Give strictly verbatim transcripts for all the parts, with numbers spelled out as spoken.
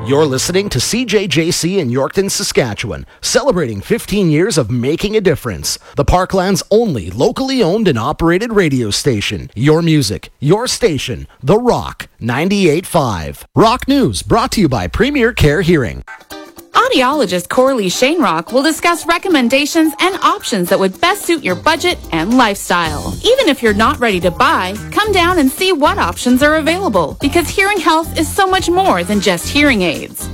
You're listening to C J J C in Yorkton, Saskatchewan, celebrating fifteen years of making a difference. The Parkland's only locally owned and operated radio station. Your music, your station, The Rock, ninety-eight point five. Rock News, brought to you by Premier Care Hearing. Audiologist Corley Shanerock will discuss recommendations and options that would best suit your budget and lifestyle. Even if you're not ready to buy, come down and see what options are available, because hearing health is so much more than just hearing aids.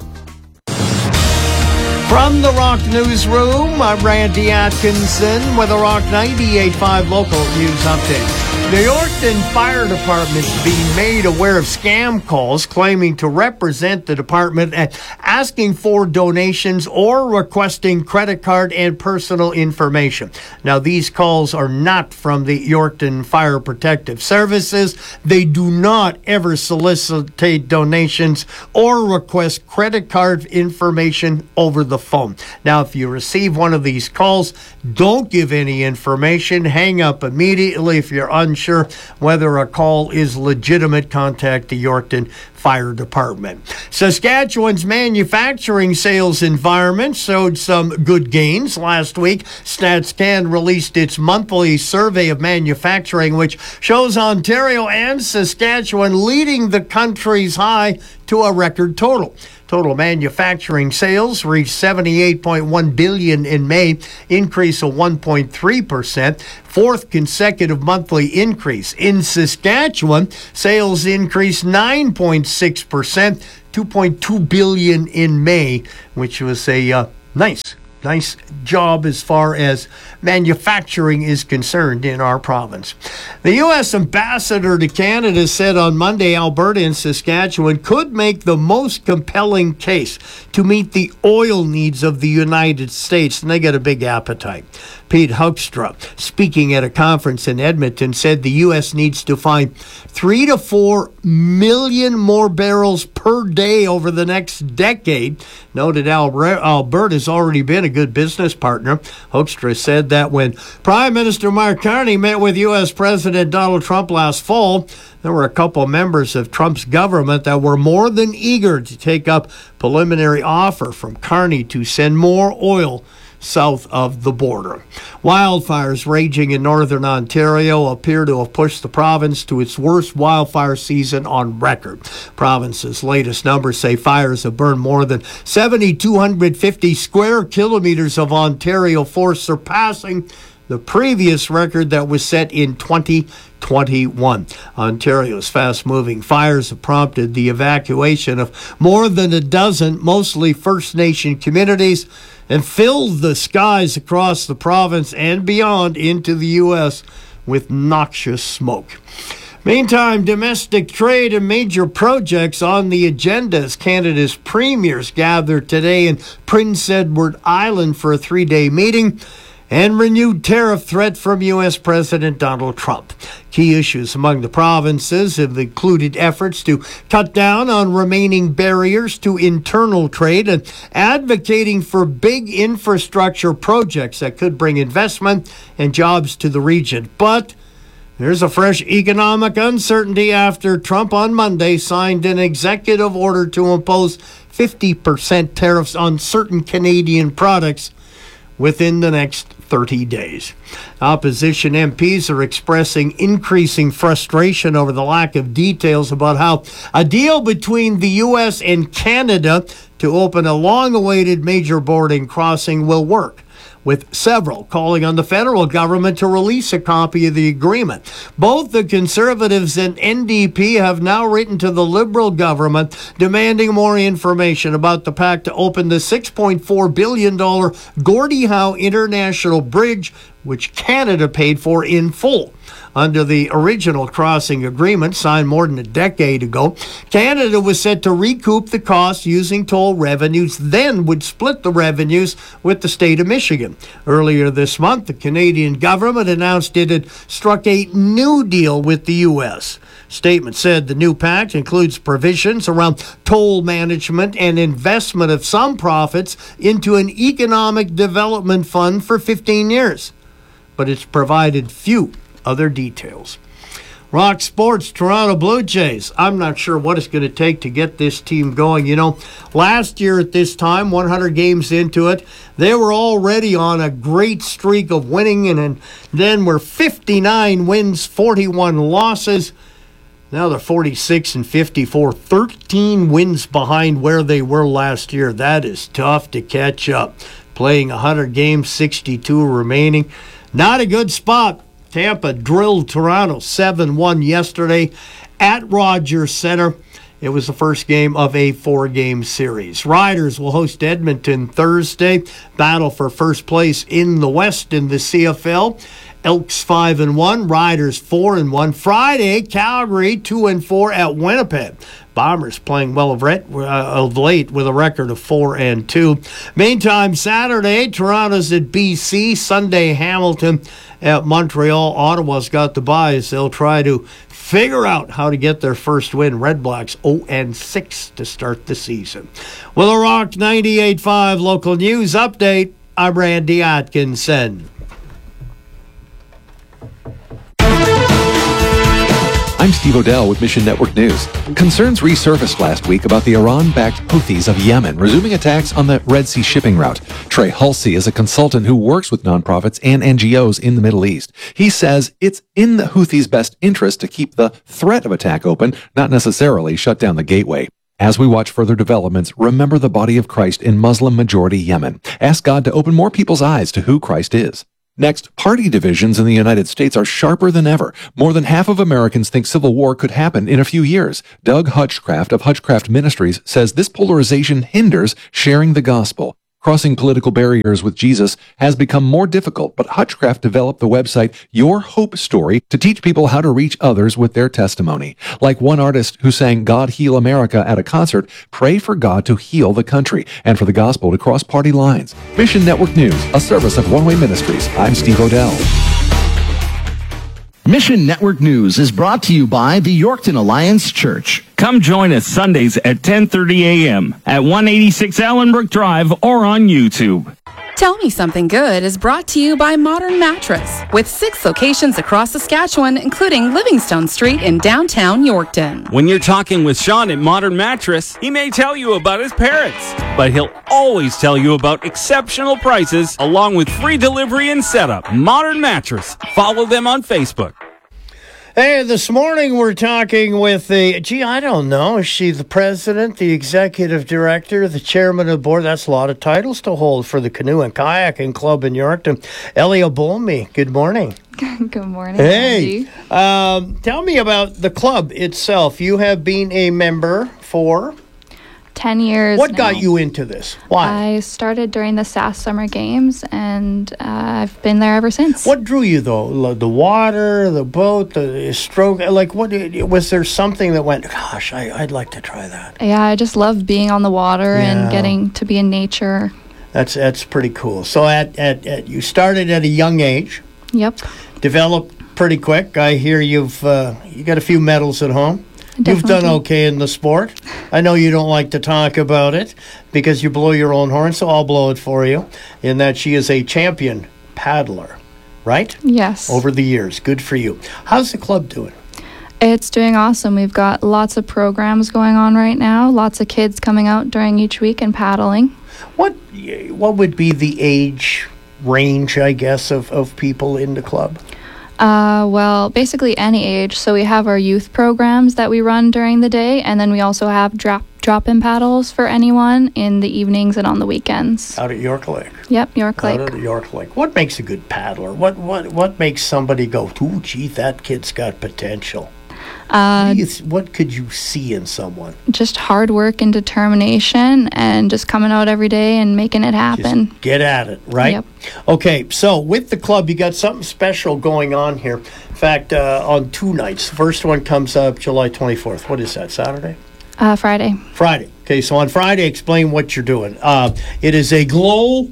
From the Rock Newsroom, I'm Randy Atkinson with a Rock ninety-eight point five local news update. The Yorkton Fire Department is being made aware of scam calls claiming to represent the department and asking for donations or requesting credit card and personal information. Now, these calls are not from the Yorkton Fire Protective Services. They do not ever solicit donations or request credit card information over the phone. Now, if you receive one of these calls, don't give any information. Hang up immediately. If you're unsure whether a call is legitimate, contact the Yorkton Fire Department. Saskatchewan's manufacturing sales environment showed some good gains last week. StatsCan released its monthly survey of manufacturing, which shows Ontario and Saskatchewan leading the country's high to a record total. Total manufacturing sales reached seventy-eight point one billion dollars in May, increase of one point three percent, fourth consecutive monthly increase. In Saskatchewan, sales increased nine point six percent, two point two billion dollars in May, which was a uh, nice Nice job as far as manufacturing is concerned in our province. The U S ambassador to Canada said on Monday Alberta and Saskatchewan could make the most compelling case to meet the oil needs of the United States, and they got a big appetite. Pete Hoekstra, speaking at a conference in Edmonton, said the U S needs to find three to four million more barrels per day over the next decade. Noted Alberta's already been a good business partner. Hoekstra said that when Prime Minister Mark Carney met with U S President Donald Trump last fall, there were a couple members of Trump's government that were more than eager to take up preliminary offer from Carney to send more oil south of the border. Wildfires raging in northern Ontario appear to have pushed the province to its worst wildfire season on record. Province's latest numbers say fires have burned more than seven thousand two hundred fifty square kilometers of Ontario forest, surpassing the previous record that was set in twenty twenty-one. Ontario's fast-moving fires have prompted the evacuation of more than a dozen, mostly First Nation communities, and filled the skies across the province and beyond into the U S with noxious smoke. Meantime, domestic trade and major projects on the agenda as Canada's premiers gathered today in Prince Edward Island for a three-day meeting, and renewed tariff threat from U S President Donald Trump. Key issues among the provinces have included efforts to cut down on remaining barriers to internal trade and advocating for big infrastructure projects that could bring investment and jobs to the region. But there's a fresh economic uncertainty after Trump on Monday signed an executive order to impose fifty percent tariffs on certain Canadian products within the next thirty days. Opposition M Ps are expressing increasing frustration over the lack of details about how a deal between the U S and Canada to open a long-awaited major border crossing will work, with several calling on the federal government to release a copy of the agreement. Both the Conservatives and N D P have now written to the Liberal government demanding more information about the pact to open the six point four billion dollars Gordie Howe International Bridge, which Canada paid for in full. Under the original crossing agreement signed more than a decade ago, Canada was set to recoup the cost using toll revenues, then would split the revenues with the state of Michigan. Earlier this month, the Canadian government announced it had struck a new deal with the U S. Statement said the new pact includes provisions around toll management and investment of some profits into an economic development fund for fifteen years. But it's provided few other details. Rock Sports, Toronto Blue Jays. I'm not sure what it's going to take to get this team going. You know, last year at this time, one hundred games into it, they were already on a great streak of winning, and, and then were fifty-nine wins, forty-one losses. Now they're forty-six and fifty-four, thirteen wins behind where they were last year. That is tough to catch up. Playing one hundred games, sixty-two remaining. Not a good spot. Tampa drilled Toronto seven one yesterday at Rogers Center. It was the first game of a four-game series. Riders will host Edmonton Thursday. Battle for first place in the West in the C F L. Elks five and one, Riders four and one. Friday, Calgary two and four at Winnipeg. Bombers playing well of, ret- uh, of late with a record of four and two. Meantime, Saturday, Toronto's at B C. Sunday, Hamilton at Montreal. Ottawa's got the bye as they'll try to figure out how to get their first win. Red Blacks oh and six to start the season. With a Rock ninety-eight point five local news update, I'm Randy Atkinson. I'm Steve Odell with Mission Network News. Concerns resurfaced last week about the Iran-backed Houthis of Yemen resuming attacks on the Red Sea shipping route. Trey Hulsey is a consultant who works with nonprofits and N G Os in the Middle East. He says it's in the Houthis' best interest to keep the threat of attack open, not necessarily shut down the gateway. As we watch further developments, remember the body of Christ in Muslim-majority Yemen. Ask God to open more people's eyes to who Christ is. Next, party divisions in the United States are sharper than ever. More than half of Americans think civil war could happen in a few years. Doug Hutchcraft of Hutchcraft Ministries says this polarization hinders sharing the gospel. Crossing political barriers with Jesus has become more difficult, but Hutchcraft developed the website Your Hope Story to teach people how to reach others with their testimony. Like one artist who sang God Heal America at a concert, pray for God to heal the country and for the gospel to cross party lines. Mission Network News, a service of One Way Ministries. I'm Steve Odell. Mission Network News is brought to you by the Yorkton Alliance Church. Come join us Sundays at ten thirty a.m. at one eighty-six Allenbrook Drive or on YouTube. Tell Me Something Good is brought to you by Modern Mattress, with six locations across Saskatchewan, including Livingstone Street in downtown Yorkton. When you're talking with Sean at Modern Mattress, he may tell you about his parrots, but he'll always tell you about exceptional prices along with free delivery and setup. Modern Mattress. Follow them on Facebook. Hey, this morning we're talking with the, gee, I don't know, is she the president, the executive director, the chairman of the board? That's a lot of titles to hold for the Canoe and Kayaking Club in Yorkton. Elia Bolmy, good morning. Good morning. Hey, um, tell me about the club itself. You have been a member for ten years What now. got you into this? Why? I started during the S A S Summer Games, and uh, I've been there ever since. What drew you, though? The water, the boat, the stroke? Like, what was there something that went, gosh, I, I'd like to try that? Yeah, I just love being on the water Yeah. and getting to be in nature. That's that's pretty cool. So at, at, at you started at a young age, Yep. developed pretty quick. I hear you've uh, you got a few medals at home. You've Definitely. done okay in the sport. I know you don't like to talk about it because you blow your own horn, so I'll blow it for you. In that she is a champion paddler, right? Yes. Over the years. Good for you. How's the club doing? It's doing awesome. We've got lots of programs going on right now, lots of kids coming out during each week and paddling. What what would be the age range, I guess, of, of people in the club? Uh, well, basically any age. So we have our youth programs that we run during the day, and then we also have drop drop-in paddles for anyone in the evenings and on the weekends. Out at York Lake. Yep, York Lake. Out at York Lake. What makes a good paddler? What what what makes somebody go, ooh, gee, that kid's got potential? Uh, What, do you th- what could you see in someone? just hard work and determination and just coming out every day and making it happen. Just get at it, right? Yep. Okay, so with the club, you got something special going on here. In fact, uh, on two nights. The first one comes up July twenty-fourth. What is that, Saturday? Uh, Friday. Friday. Okay, so on Friday, explain what you're doing. Uh, it is a glow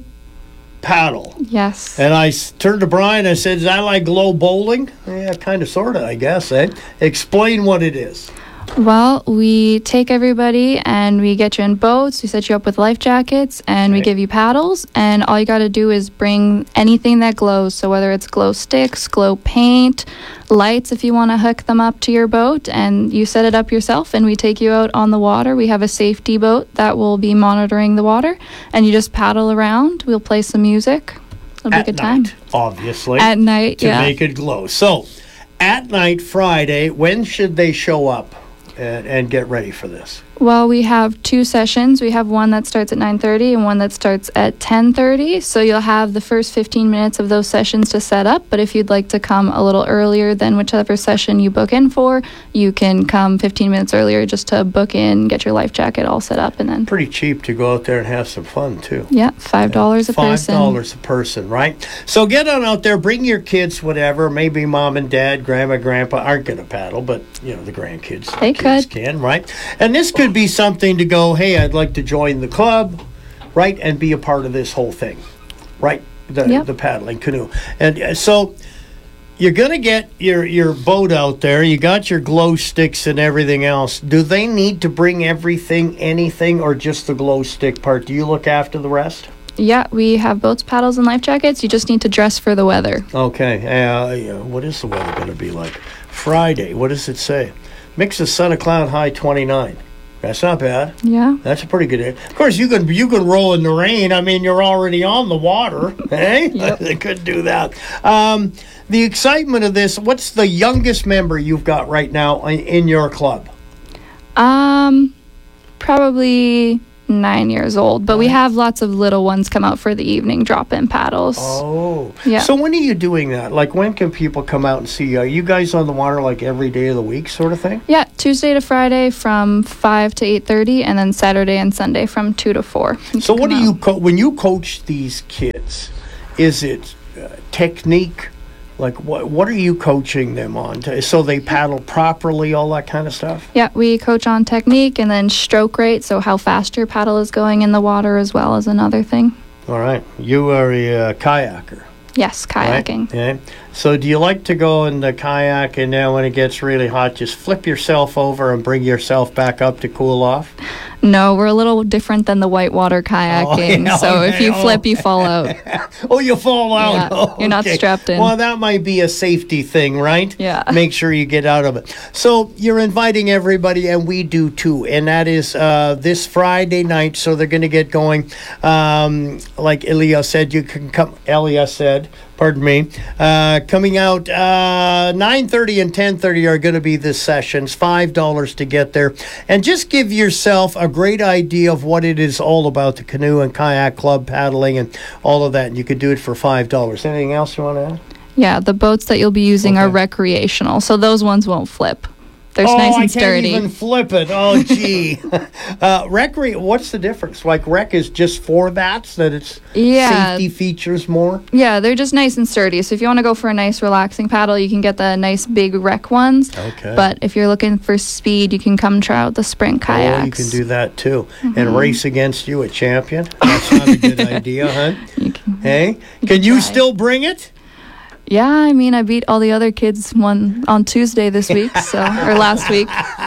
paddle. Yes. And I s- turned to Brian, I said, is that like glow bowling? Yeah, kind of, sort of, I guess, eh? Explain what it is. Well, we take everybody and we get you in boats. We set you up with life jackets and we Okay. give you paddles. And all you got to do is bring anything that glows. So whether it's glow sticks, glow paint, lights if you want to hook them up to your boat, and you set it up yourself and we take you out on the water. We have a safety boat that will be monitoring the water and you just paddle around. We'll play some music. It'll be At a good night, time. obviously. At night, to yeah. make it glow. So, at night, Friday, when should they show up and, and get ready for this? Well, we have two sessions. We have one that starts at nine thirty and one that starts at ten thirty. So you'll have the first fifteen minutes of those sessions to set up. But if you'd like to come a little earlier than whichever session you book in for, you can come fifteen minutes earlier just to book in, get your life jacket all set up, and then, Pretty cheap to go out there and have some fun, too. yeah, five dollars a person. Five dollars a person, right? So get on out there, bring your kids, whatever. Maybe mom and dad, grandma, grandpa aren't going to paddle, but you know the grandkids, They kids could. can, right? And this could be something to go. Hey, I'd like to join the club, right, and be a part of this whole thing, right? The Yep. the paddling canoe, and uh, so. You're going to get your, your boat out there. You got your glow sticks and everything else. Do they need to bring everything, anything, or just the glow stick part? Do you look after the rest? Yeah, we have boats, paddles, and life jackets. You just need to dress for the weather. Okay. Uh, yeah, what is the weather going to be like? Friday. What does it say? Mix of sun and cloud, high twenty-nine. That's not bad. Yeah. That's a pretty good day. Of course, you can you can roll in the rain. I mean, you're already on the water. Hey, they could do that. Um, the excitement of this. What's the youngest member you've got right now in, in your club? Um, probably nine years old, but we have lots of little ones come out for the evening drop-in paddles. Oh, Yeah. So when are you doing that? Like, when can people come out and see you? Are you guys on the water like every day of the week, sort of thing? Yeah, Tuesday to Friday from five to eight thirty, and then Saturday and Sunday from two to four. So what do you co- when you coach these kids? Is it uh, technique? Like what what are you coaching them on? To, so they paddle properly, all that kind of stuff? Yeah, we coach on technique and then stroke rate, so how fast your paddle is going in the water as well as another thing. All right. You are a uh, kayaker. Yes, Right? kayaking. Yeah. So do you like to go in the kayak and then when it gets really hot, just flip yourself over and bring yourself back up to cool off? No, we're a little different than the whitewater kayaking. yeah, so if okay, you flip, oh. you fall out. Oh, you fall out. Yeah, Oh, you're not okay. strapped in. Well, that might be a safety thing, right? Yeah. Make sure you get out of it. So you're inviting everybody, and we do too. And that is uh, this Friday night. So they're going to get going. Um, like Elia said, you can come. Elia said. Pardon me. Uh, coming out uh, nine thirty and ten thirty are going to be the sessions. five dollars to get there. And just give yourself a great idea of what it is all about, the canoe and kayak club, paddling, and all of that. And you could do it for five dollars. Anything else you want to add? Yeah, the boats that you'll be using are Okay. recreational, so those ones won't flip. They're oh, nice I and can't sturdy. even flip it. Oh, gee. uh, recre- what's the difference? Like, rec is just for that, so that it's Yeah. safety features more? Yeah, they're just nice and sturdy. So if you want to go for a nice relaxing paddle, you can get the nice big rec ones. Okay. But if you're looking for speed, you can come try out the sprint kayaks. Oh, you can do that too. And race against you, a champion. That's not a good idea, huh? You can- Hey, can you try. still bring it? Yeah, I mean, I beat all the other kids one on Tuesday this week, so or last week.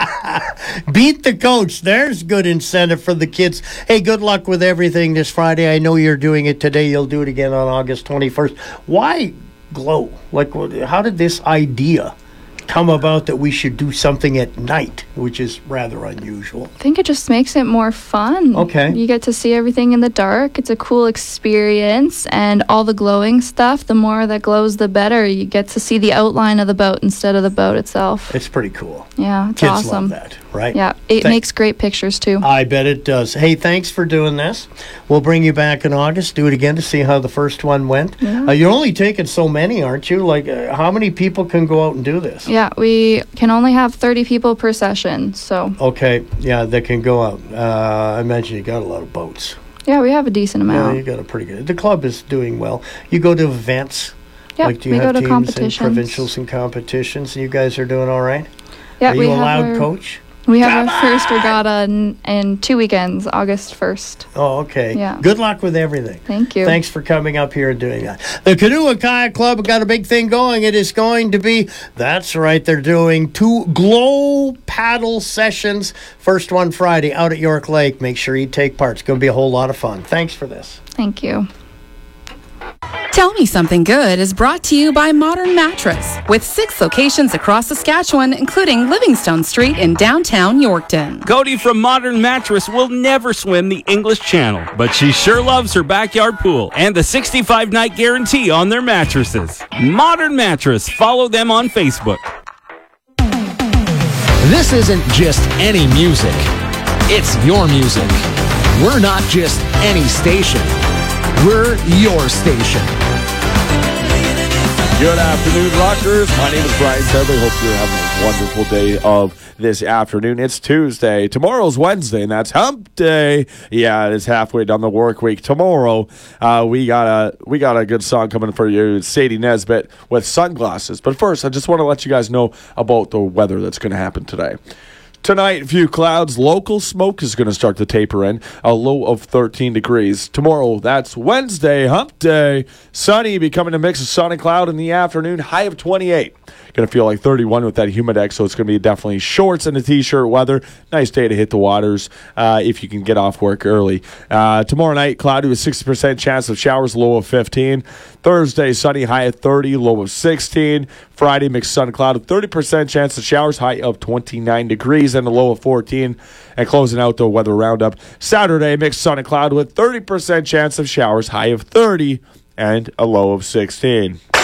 Beat the coach. There's good incentive for the kids. Hey, good luck with everything this Friday. I know you're doing it today. You'll do it again on August twenty-first. Why glow? Like, what- how did this idea come about that we should do something at night, which is rather unusual? I think it just makes it more fun. Okay. You get to see everything in the dark. It's a cool experience, and all the glowing stuff, the more that glows, the better. You get to see the outline of the boat instead of the boat itself. It's pretty cool. Yeah, it's Kids awesome. love that, right? Yeah, it Thank- makes great pictures too. I bet it does. Hey, thanks for doing this. We'll bring you back in August. Do it again to see how the first one went. Uh, you're only taking so many, aren't you? Like, uh, how many people can go out and do this? Yeah, we can only have thirty people per session, so Okay, yeah, that can go out. Uh, I imagine you got a lot of boats. yeah, we have a decent Yeah, amount. you got a pretty good. The club is doing well. You go to events. Yeah, like, do you we go have to teams competitions. and provincials and competitions? And you guys are doing all right. Yeah, are we you have allowed our- coach? We have our first regatta in, in two weekends, August first. Oh, okay. Yeah. Good luck with everything. Thank you. Thanks for coming up here and doing that. The Canoe and Kayak Club got a big thing going. It is going to be, that's right, they're doing two glow paddle sessions. First one Friday out at York Lake. Make sure you take part. It's going to be a whole lot of fun. Thanks for this. Thank you. Tell Me Something Good is brought to you by Modern Mattress, with six locations across Saskatchewan, including Livingstone Street in downtown Yorkton. Cody from Modern Mattress will never swim the English Channel, but she sure loves her backyard pool and the sixty-five night guarantee on their mattresses. Modern Mattress. Follow them on Facebook. This isn't just any music. It's your music. We're not just any station. We're your station. Good afternoon, rockers. My name is Brian Sedley. Hope you're having a wonderful day of this afternoon. It's Tuesday. Tomorrow's Wednesday, and that's Hump Day. Yeah, it is halfway down the work week. Tomorrow, uh, we got a we got a good song coming for you. It's Sadie Nesbitt with Sunglasses. But first, I just want to let you guys know about the weather that's going to happen today. Tonight, few clouds. Local smoke is going to start to taper in. A low of thirteen degrees. Tomorrow, that's Wednesday, Hump Day. Sunny, becoming a mix of sun and cloud in the afternoon. High of twenty-eight. Going to feel like thirty-one with that humidex, so it's going to be definitely shorts and a t-shirt weather. Nice day to hit the waters uh, if you can get off work early. Uh, tomorrow night, cloudy with sixty percent chance of showers, low of fifteen. Thursday, sunny, high of thirty, low of sixteen. Friday, mixed sun and cloud with thirty percent chance of showers, high of twenty-nine degrees and a low of fourteen. And closing out the weather roundup, Saturday, mixed sun and cloud with thirty percent chance of showers, high of thirty and a low of sixteen.